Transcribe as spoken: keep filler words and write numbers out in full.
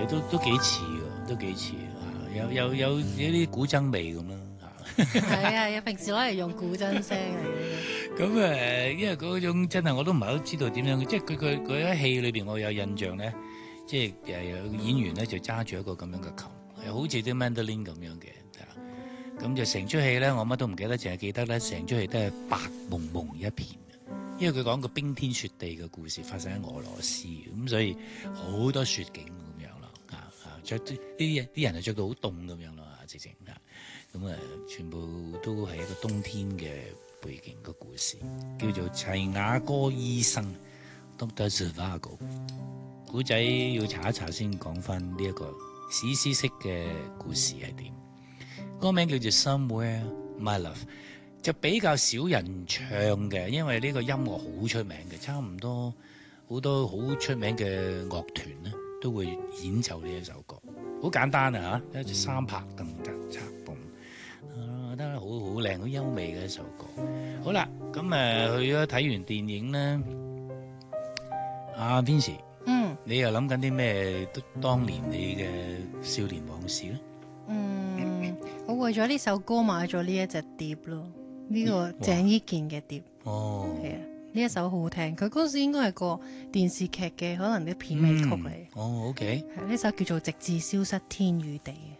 都都幾似喎，都幾似啊！有有有有啲古箏味咁啦嚇。 係啊係啊，平時攞嚟用古箏聲嚟嘅。 咁誒，因為嗰種真係我都唔係好知道點樣，即係佢佢佢喺戲裏邊，我有印象咧，即係誒有演員咧就揸住一個咁樣嘅琴，係好似啲 mandolin 咁樣嘅。咁就成出戲咧，我乜都唔記得，淨係記得咧，成出戲都係白蒙蒙一片。因為佢講個冰天雪地嘅故事發生喺俄羅斯，咁所以好多雪景咁樣咯，啊啊著啲啲啲人係着到好凍咁樣咯，啊直情啊，咁啊全部都係一個冬天嘅背景個故事，叫做齊瓦哥醫生 Doctor Zhivago。古仔要查一查先講翻呢一個史詩式嘅故事係點。歌名叫做 Somewhere My Love。就比較少人唱嘅，因為呢個音樂好出名嘅，差唔多好多好出名嘅樂團咧都會演奏呢一首歌。好簡單啊嚇，一隻三拍凳吉插泵，啊得好好靚好優美嘅一首歌。好啦，咁誒去咗睇完電影咧，阿 Vincy， 嗯， 你又諗緊啲咩？當年你嘅少年往事咧？ 嗯，我為咗呢首歌買咗呢一隻碟咯。呢、這個鄭伊健嘅碟， 哦， 係啊，呢一首好好聽。佢嗰時應該係個電視劇嘅可能啲片尾曲嚟。 嗯、哦，OK， 係呢首叫做《直至消失天與地》。